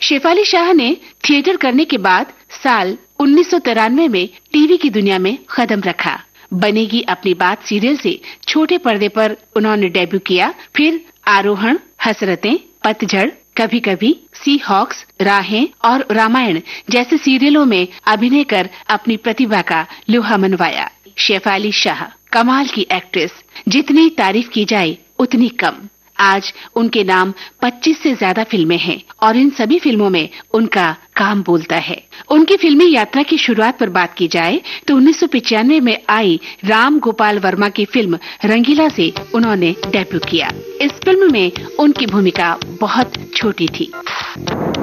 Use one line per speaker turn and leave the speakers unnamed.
शेफाली शाह ने थिएटर करने के बाद साल 1993 में टीवी की दुनिया में कदम रखा। बनेगी अपनी बात सीरियल से छोटे पर्दे पर उन्होंने डेब्यू किया। फिर आरोहण, हसरतें, पतझड़, कभी कभी, सी हॉक्स, राहें और रामायण जैसे सीरियलों में अभिनय कर अपनी प्रतिभा का लोहा मनवाया। शेफाली शाह कमाल की एक्ट्रेस, जितनी तारीफ की जाए उतनी कम। आज उनके नाम 25 से ज्यादा फिल्में हैं और इन सभी फिल्मों में उनका काम बोलता है। उनकी फिल्मी यात्रा की शुरुआत पर बात की जाए तो 1995 में आई राम गोपाल वर्मा की फिल्म रंगीला से उन्होंने डेब्यू किया। इस फिल्म में उनकी भूमिका बहुत छोटी थी।